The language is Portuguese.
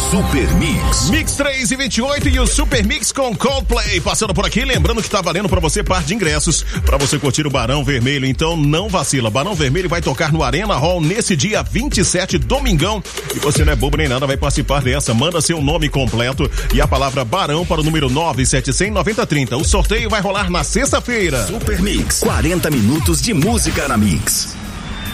Super Mix. Mix 3:28 e o Super Mix com Coldplay passando por aqui, lembrando que tá valendo pra você par de ingressos pra você curtir o Barão Vermelho, então não vacila. Barão Vermelho vai tocar no Arena Hall nesse dia 27, domingão, e você não é bobo nem nada, vai participar dessa. Manda seu nome completo e a palavra Barão para o número 9779030. O sorteio vai rolar na sexta-feira. Super Mix, 40 minutos de música na Mix.